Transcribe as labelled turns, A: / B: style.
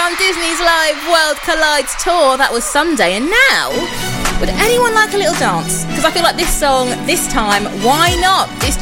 A: on Disney's Live World Collides tour. That was Sunday, and now, would anyone like a little dance? Because I feel like this song, this time, why not? It's